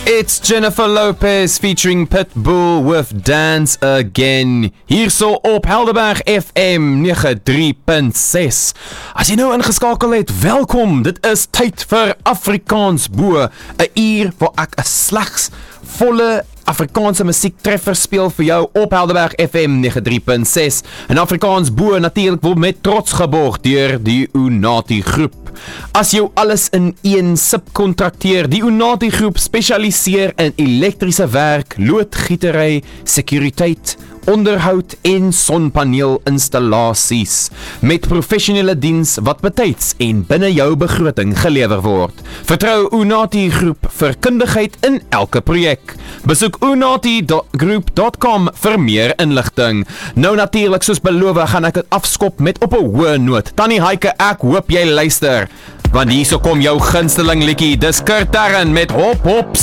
It's Jennifer Lopez featuring Pitbull with Dance Again. Hierso op Helderberg FM 93.6. As jy nou ingeskakel het, welkom. Dit is tyd vir Afrikaans Bo, 'n uur waar ek 'n slegs volle Afrikaanse musiektreffer speel vir jou op Helderberg FM 93.6. En Afrikaans Bo natuurlik word met trots geborg deur die Unati groep. As jou alles in een subkontrakteer, die Unati groep spesialiseer in elektriese werk, loodgietery, sekuriteit, onderhoud en sonpaneelinstallasies met professionele diens wat betyds en binne jou begroting gelewer word. Vertrou Unati groep vir kundigheid in elke projek. Besoek unati.group.com vir meer inligting. Nou natuurlik soos beloof gaan ek dit afskop met op 'n hoë noot. Tannie Heike, ek hoop jy luister, want hierso kom jou gunsteling liedjie. Dis Kurt Terren met Hop Hop